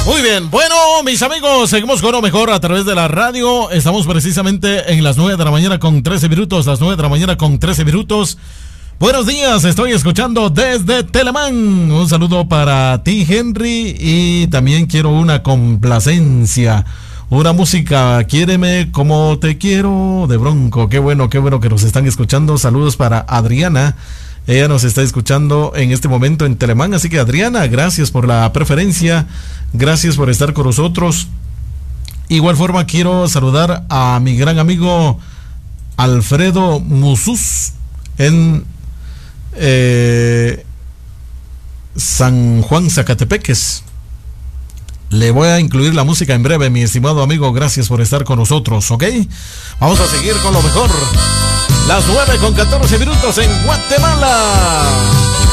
Muy bien, bueno, mis amigos, seguimos con lo mejor a través de la radio. Estamos precisamente en las 9 de la mañana con 13 minutos, las 9 de la mañana con 13 minutos. Buenos días, estoy escuchando desde Telemán. Un saludo para ti, Henry, y también quiero una complacencia. Una música, Quiéreme como te quiero, de Bronco. Qué bueno que nos están escuchando. Saludos para Adriana. Ella nos está escuchando en este momento en Telemán. Así que, Adriana, gracias por la preferencia. Gracias por estar con nosotros. Igual forma, quiero saludar a mi gran amigo Alfredo Musús en San Juan, Zacatepeques. Le voy a incluir la música en breve, mi estimado amigo. Gracias por estar con nosotros, ¿ok? Vamos a seguir con lo mejor. Las 9 con 14 minutos en Guatemala.